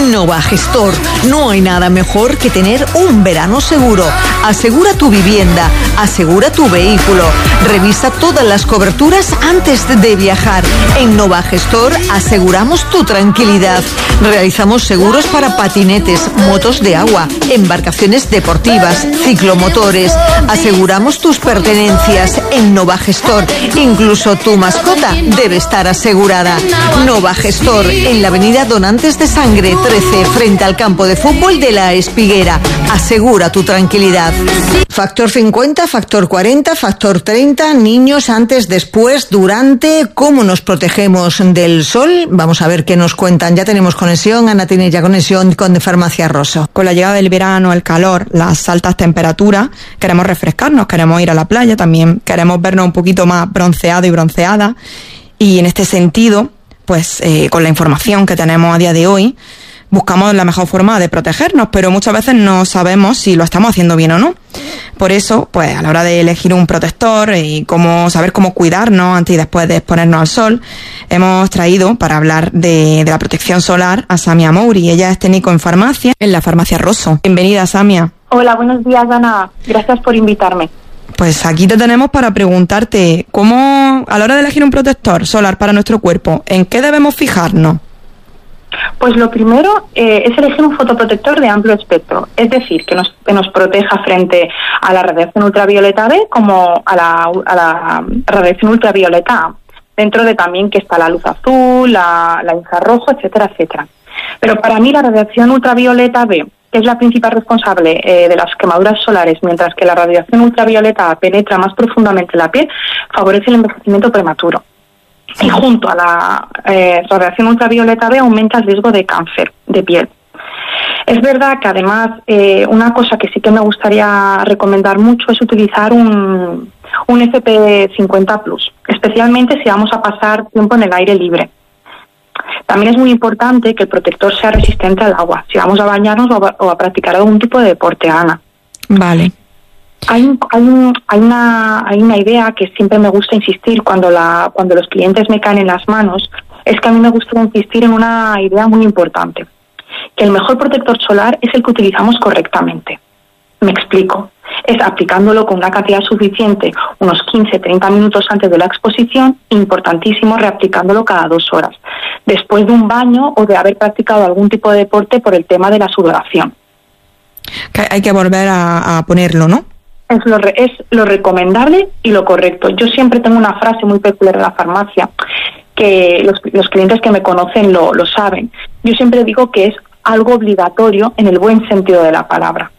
Nova Gestor. No hay nada mejor que tener un verano seguro. Asegura tu vivienda, asegura tu vehículo. Revisa todas las coberturas antes de viajar. En Nova Gestor aseguramos tu tranquilidad. Realizamos seguros para patinetes, motos de agua, embarcaciones deportivas, ciclomotores. Aseguramos tus pertenencias en Nova Gestor. Incluso tu mascota debe estar asegurada. Nova Gestor, en la avenida Donantes de Sangre 13, frente al campo de fútbol de La Espiguera. Asegura tu tranquilidad. Factor 50, factor 40, factor 30, niños antes, después, durante. ¿Cómo nos protegemos del sol? Vamos a ver qué nos cuentan. Ya tenemos conexión, Ana tiene ya conexión con de Farmacia Rosso. Con la llegada del verano, el calor, las altas temperaturas, queremos refrescarnos, queremos ir a la playa, también queremos vernos un poquito más bronceado y bronceada. Y en este sentido, pues con la información que tenemos a día de hoy, buscamos la mejor forma de protegernos, pero muchas veces no sabemos si lo estamos haciendo bien o no. Por eso, pues a la hora de elegir un protector y saber cómo cuidarnos antes y después de exponernos al sol, hemos traído para hablar de la protección solar a Samia Mouri. Ella es técnico en farmacia en la Farmacia Rosso. Bienvenida, Samia. Hola, buenos días, Ana. Gracias por invitarme. Pues aquí te tenemos para preguntarte cómo, a la hora de elegir un protector solar para nuestro cuerpo, ¿en qué debemos fijarnos? Pues lo primero es elegir un fotoprotector de amplio espectro, es decir, que nos proteja frente a la radiación ultravioleta B como a la radiación ultravioleta A, dentro de también que está la luz azul, la infrarrojo, etcétera, etcétera. Pero para mí la radiación ultravioleta B, que es la principal responsable de las quemaduras solares, mientras que la radiación ultravioleta A penetra más profundamente la piel, favorece el envejecimiento prematuro. Y junto a la radiación ultravioleta B aumenta el riesgo de cáncer de piel. Es verdad que además una cosa que sí que me gustaría recomendar mucho es utilizar un FP50+, especialmente si vamos a pasar tiempo en el aire libre. También es muy importante que el protector sea resistente al agua, si vamos a bañarnos o a practicar algún tipo de deporte, Ana. Vale. Hay una idea que siempre me gusta insistir cuando los clientes me caen en las manos, es que a mí me gusta insistir en una idea muy importante, que el mejor protector solar es el que utilizamos correctamente. Me explico. Es aplicándolo con una cantidad suficiente, unos 15-30 minutos antes de la exposición, importantísimo reaplicándolo cada 2 horas, después de un baño o de haber practicado algún tipo de deporte por el tema de la sudoración. Hay que volver a ponerlo, ¿no? Es lo recomendable y lo correcto. Yo siempre tengo una frase muy peculiar en la farmacia, que los clientes que me conocen lo saben. Yo siempre digo que es algo obligatorio en el buen sentido de la palabra.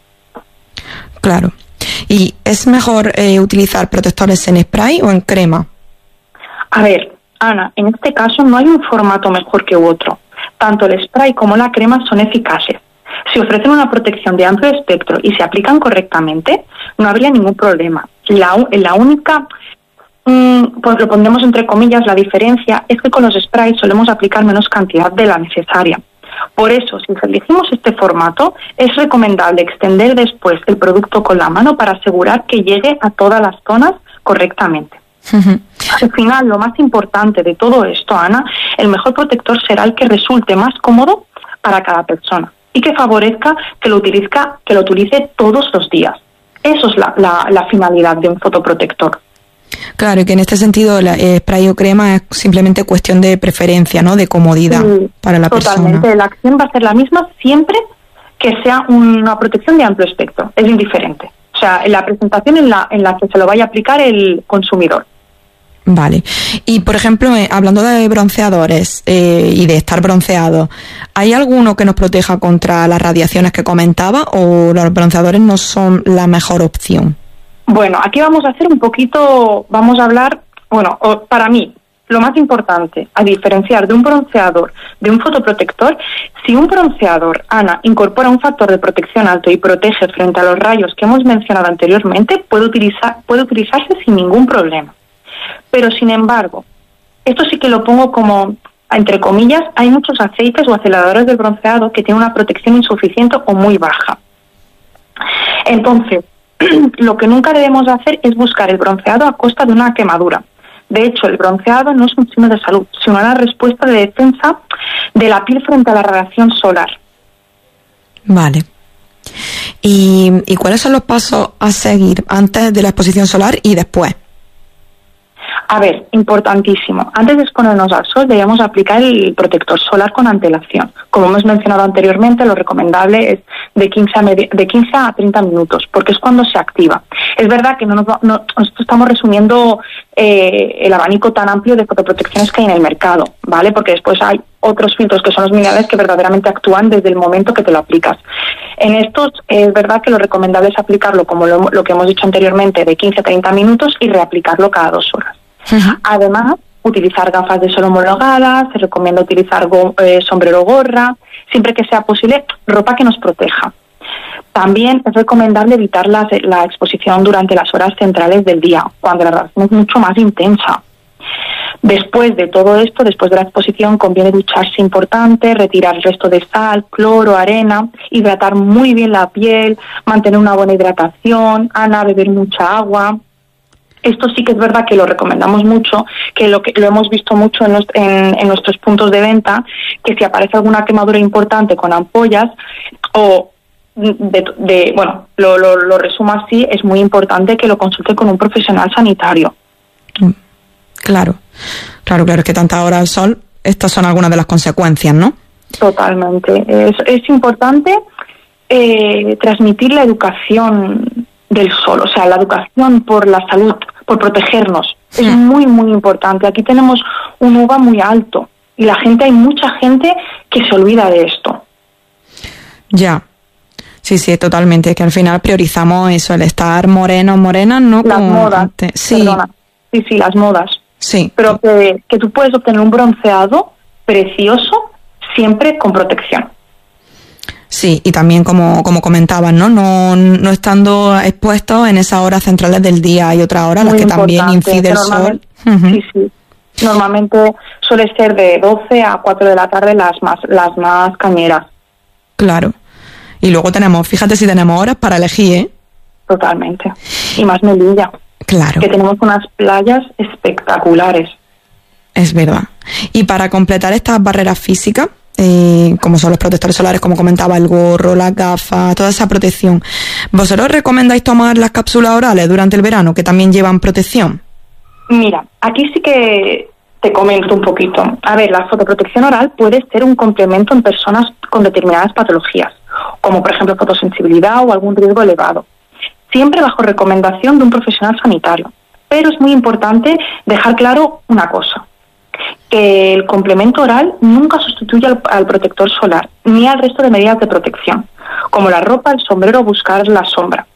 Claro. ¿Y es mejor utilizar protectores en spray o en crema? A ver, Ana, en este caso no hay un formato mejor que otro. Tanto el spray como la crema son eficaces. Si ofrecen una protección de amplio espectro y se aplican correctamente, no habría ningún problema. La única, pues lo pondremos entre comillas, la diferencia es que con los sprays solemos aplicar menos cantidad de la necesaria. Por eso, si elegimos este formato, es recomendable extender después el producto con la mano para asegurar que llegue a todas las zonas correctamente. Uh-huh. Al final, lo más importante de todo esto, Ana, el mejor protector será el que resulte más cómodo para cada persona y que favorezca que lo utilice todos los días. Eso es la finalidad de un fotoprotector. Claro, y que en este sentido la spray o crema es simplemente cuestión de preferencia, ¿no? De comodidad para la persona. Totalmente, la acción va a ser la misma siempre que sea una protección de amplio espectro, es indiferente. O sea, en la presentación en la que se lo vaya a aplicar el consumidor. Vale. Y, por ejemplo, hablando de bronceadores y de estar bronceado, ¿hay alguno que nos proteja contra las radiaciones que comentaba o los bronceadores no son la mejor opción? Bueno, aquí vamos a hablar, para mí, lo más importante, a diferenciar de un bronceador de un fotoprotector, si un bronceador, Ana, incorpora un factor de protección alto y protege frente a los rayos que hemos mencionado anteriormente, puede utilizarse sin ningún problema. Pero, sin embargo, esto sí que lo pongo como, entre comillas, hay muchos aceites o aceleradores de bronceado que tienen una protección insuficiente o muy baja. Entonces, lo que nunca debemos hacer es buscar el bronceado a costa de una quemadura. De hecho, el bronceado no es un signo de salud, sino una respuesta de defensa de la piel frente a la radiación solar. Vale. ¿Y cuáles son los pasos a seguir antes de la exposición solar y después? A ver, importantísimo. Antes de exponernos al sol debemos aplicar el protector solar con antelación. Como hemos mencionado anteriormente, lo recomendable es de 15 a 30 minutos, porque es cuando se activa. Es verdad que nosotros estamos resumiendo el abanico tan amplio de fotoprotecciones que hay en el mercado, ¿vale? Porque después hay otros filtros que son los minerales que verdaderamente actúan desde el momento que te lo aplicas. En estos es verdad que lo recomendable es aplicarlo, como lo que hemos dicho anteriormente, de 15 a 30 minutos y reaplicarlo cada 2 horas. Uh-huh. Además, utilizar gafas de sol homologadas, se recomienda utilizar sombrero o gorra, siempre que sea posible, ropa que nos proteja. También es recomendable evitar la exposición durante las horas centrales del día, cuando la radiación es mucho más intensa. Después de todo esto, después de la exposición, conviene ducharse importante, retirar el resto de sal, cloro, arena, hidratar muy bien la piel, mantener una buena hidratación, beber mucha agua. Esto sí que es verdad que lo recomendamos mucho, que lo hemos visto mucho en nuestros puntos de venta, que si aparece alguna quemadura importante con ampollas o lo resumo así, es muy importante que lo consulte con un profesional sanitario. Claro, es que tantas horas al sol, estas son algunas de las consecuencias, ¿no? Totalmente. Es importante transmitir la educación del sol, o sea, la educación por la salud, por protegernos. Sí. Es muy, muy importante. Aquí tenemos un UVA muy alto y hay mucha gente que se olvida de esto. Ya. Sí, totalmente. Que al final priorizamos eso, el estar morenas, ¿no? Las modas. Sí. Perdona. Sí, las modas. Sí. Pero que tú puedes obtener un bronceado precioso siempre con protección. Sí, y también como comentaban, ¿no? Estando expuestos en esas horas centrales del día. Hay otras horas en las que también incide el sol. Uh-huh. Sí. Normalmente suele ser de 12 a 4 de la tarde las más cañeras. Claro. Y luego tenemos horas para elegir, ¿eh? Totalmente. Y más Melilla. Claro. Que tenemos unas playas espectaculares. Es verdad. Y para completar estas barreras físicas, como son los protectores solares, como comentaba, el gorro, las gafas, toda esa protección, ¿vosotros recomendáis tomar las cápsulas orales durante el verano, que también llevan protección? Mira, aquí sí que te comento un poquito. A ver, la fotoprotección oral puede ser un complemento en personas con determinadas patologías, como por ejemplo fotosensibilidad o algún riesgo elevado, siempre bajo recomendación de un profesional sanitario. Pero es muy importante dejar claro una cosa, que el complemento oral nunca sustituye al protector solar, ni al resto de medidas de protección, como la ropa, el sombrero o buscar la sombra.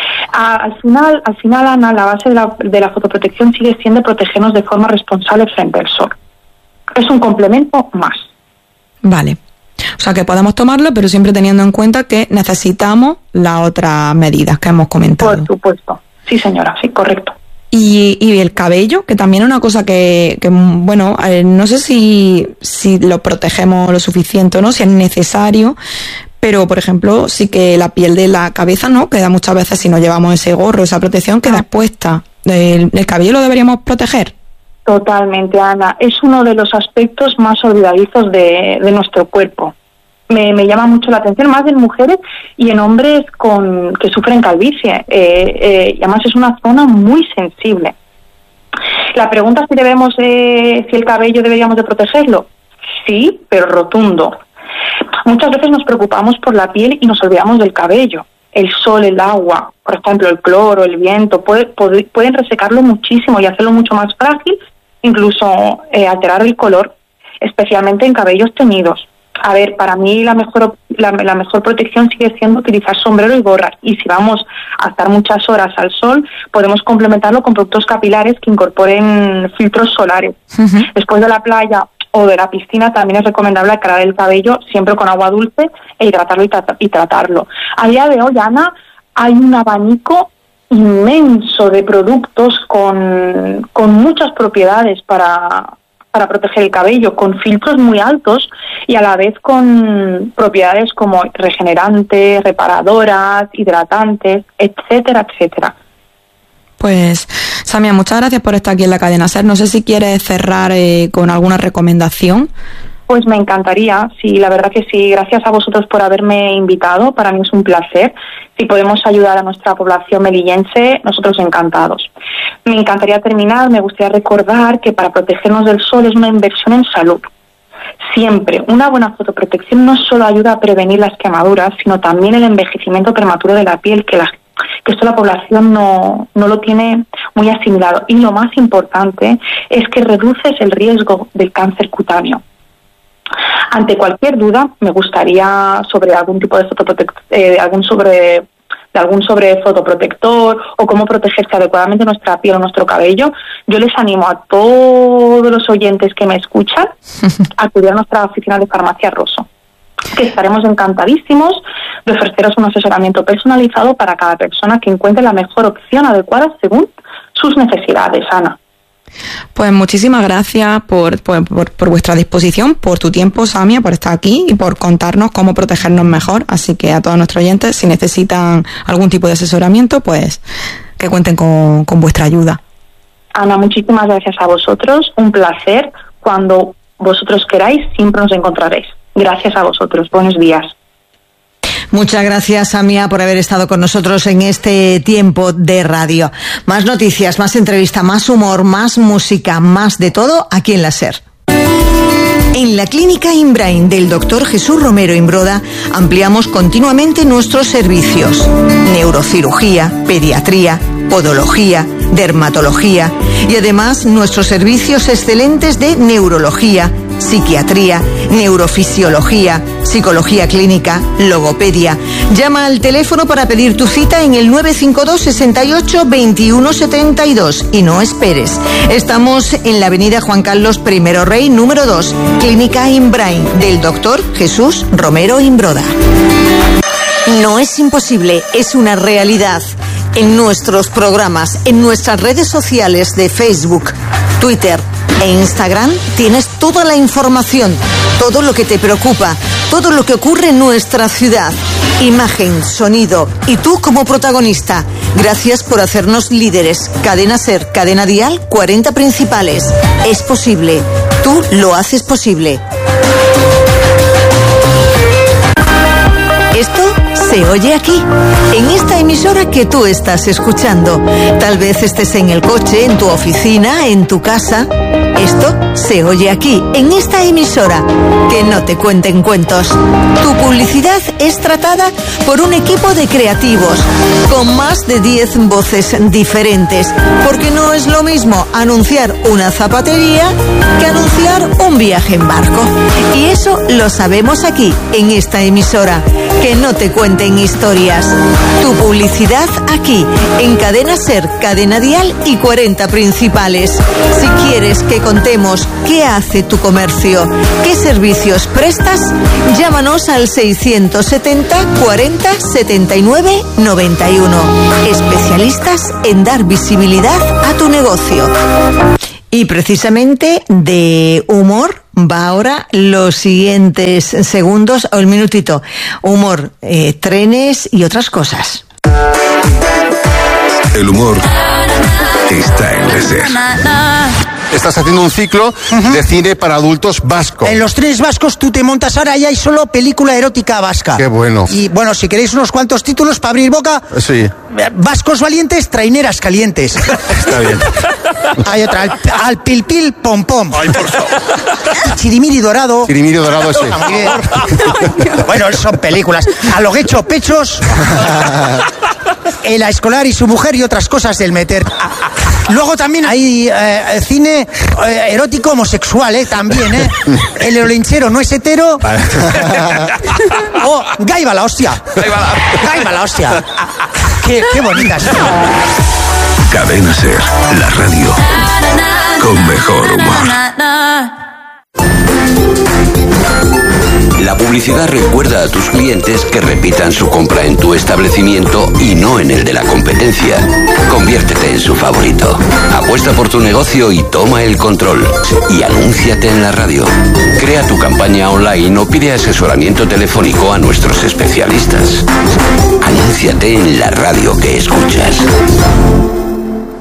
Al final, Ana, la base de la fotoprotección sigue siendo protegernos de forma responsable frente al sol. Es un complemento más. Vale. O sea que podemos tomarlo, pero siempre teniendo en cuenta que necesitamos las otras medidas que hemos comentado. Por supuesto. Sí, señora, sí, correcto. Y el cabello, que también es una cosa que bueno, no sé si lo protegemos lo suficiente o no, si es necesario, pero por ejemplo sí que la piel de la cabeza no queda muchas veces, si no llevamos ese gorro, esa protección, queda expuesta. ¿El cabello lo deberíamos proteger? Totalmente, Ana. Es uno de los aspectos más olvidadizos de nuestro cuerpo. Me llama mucho la atención, más en mujeres y en hombres que sufren calvicie. Y además es una zona muy sensible. La pregunta si el cabello deberíamos de protegerlo. Sí, pero rotundo. Muchas veces nos preocupamos por la piel y nos olvidamos del cabello. El sol, el agua, por ejemplo, el cloro, el viento, pueden resecarlo muchísimo y hacerlo mucho más frágil, incluso alterar el color, especialmente en cabellos teñidos. A ver, para mí la mejor protección sigue siendo utilizar sombrero y gorra. Y si vamos a estar muchas horas al sol, podemos complementarlo con productos capilares que incorporen filtros solares. Uh-huh. Después de la playa o de la piscina también es recomendable aclarar el cabello siempre con agua dulce e hidratarlo y tratarlo. A día de hoy, Ana, hay un abanico inmenso de productos con muchas propiedades para proteger el cabello, con filtros muy altos y a la vez con propiedades como regenerantes, reparadoras, hidratantes, etcétera, etcétera. Pues, Samia, muchas gracias por estar aquí en la cadena SER. No sé si quieres cerrar con alguna recomendación. Pues me encantaría, sí, la verdad que sí. Gracias a vosotros por haberme invitado. Para mí es un placer. Si podemos ayudar a nuestra población melillense, nosotros encantados. Me encantaría terminar, me gustaría recordar que para protegernos del sol es una inversión en salud. Siempre, una buena fotoprotección no solo ayuda a prevenir las quemaduras, sino también el envejecimiento prematuro de la piel, que esto la población no lo tiene muy asimilado. Y lo más importante es que reduces el riesgo del cáncer cutáneo. Ante cualquier duda, me gustaría sobre algún tipo de fotoprotector o cómo protegerse adecuadamente nuestra piel o nuestro cabello, yo les animo a todos los oyentes que me escuchan a acudir a nuestra oficina de Farmacia Rosso, que estaremos encantadísimos de ofreceros un asesoramiento personalizado para cada persona que encuentre la mejor opción adecuada según sus necesidades, Ana. Pues muchísimas gracias por vuestra disposición, por tu tiempo, Samia, por estar aquí y por contarnos cómo protegernos mejor. Así que a todos nuestros oyentes, si necesitan algún tipo de asesoramiento, pues que cuenten con vuestra ayuda. Ana, muchísimas gracias a vosotros. Un placer. Cuando vosotros queráis, siempre nos encontraréis. Gracias a vosotros. Buenos días. Muchas gracias, Samia, por haber estado con nosotros en este tiempo de radio. Más noticias, más entrevista, más humor, más música, más de todo aquí en la SER. En la Clínica Inbrain del Dr. Jesús Romero Imbroda ampliamos continuamente nuestros servicios. Neurocirugía, pediatría, podología, dermatología y además nuestros servicios excelentes de neurología, psiquiatría, neurofisiología, psicología clínica, logopedia. Llama al teléfono para pedir tu cita en el 952 68 21 72 y no esperes. Estamos en la avenida Juan Carlos I Rey, número 2, Clínica Inbrain del Dr. Jesús Romero Imbroda. No es imposible, es una realidad. En nuestros programas, en nuestras redes sociales de Facebook, Twitter e Instagram tienes toda la información, todo lo que te preocupa, todo lo que ocurre en nuestra ciudad. Imagen, sonido y tú como protagonista. Gracias por hacernos líderes. Cadena SER, Cadena Dial, 40 principales. Es posible. Tú lo haces posible. Esto se oye aquí, en esta emisora que tú estás escuchando. Tal vez estés en el coche, en tu oficina, en tu casa. Esto se oye aquí, en esta emisora. Que no te cuenten cuentos. Tu publicidad es tratada por un equipo de creativos, con más de 10 voces diferentes. Porque no es lo mismo anunciar una zapatería que anunciar un viaje en barco. Y eso lo sabemos aquí, en esta emisora. Que no te cuenten historias. Tu publicidad aquí, en Cadena SER, Cadena Dial y 40 principales. Si quieres que contemos qué hace tu comercio, qué servicios prestas, llámanos al 670 40 79 91. Especialistas en dar visibilidad a tu negocio. Y precisamente de humor va ahora los siguientes segundos o el minutito. Humor, trenes y otras cosas. El humor está en la SER. Estás haciendo un ciclo de cine para adultos vasco. En los trenes vascos tú te montas ahora y hay solo película erótica vasca. Qué bueno. Y bueno, si queréis unos cuantos títulos para abrir boca. Sí. Vascos valientes, traineras calientes. Está bien. Hay otra, al pil pil pom pom. Ay, por favor. Chirimiri dorado. Chirimiri dorado, sí. Muy bien. Bueno, son películas. A lo que hecho pechos. El escolar y su mujer y otras cosas del meter. Luego también hay cine erótico homosexual, también, El olinchero no es hetero. Oh, Gaiba la hostia. Gaiba la hostia. Qué bonitas. Cadena SER, la radio con mejor humor. La publicidad recuerda a tus clientes que repitan su compra en tu establecimiento y no en el de la competencia. Conviértete en su favorito. Apuesta por tu negocio y toma el control. Y anúnciate en la radio. Crea tu campaña online o pide asesoramiento telefónico a nuestros especialistas. Anúnciate en la radio que escuchas.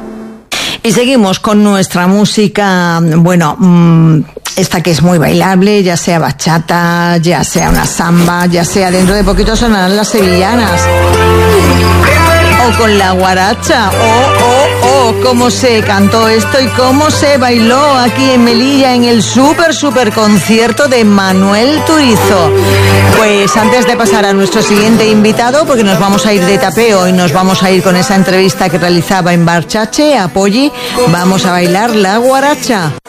Y seguimos con nuestra música, bueno, esta que es muy bailable, ya sea bachata, ya sea una samba, ya sea dentro de poquito sonarán las sevillanas. O con la guaracha, cómo se cantó esto y cómo se bailó aquí en Melilla en el super concierto de Manuel Turizo. Pues antes de pasar a nuestro siguiente invitado, porque nos vamos a ir de tapeo y nos vamos a ir con esa entrevista que realizaba en Barchache, a Polly, vamos a bailar la guaracha.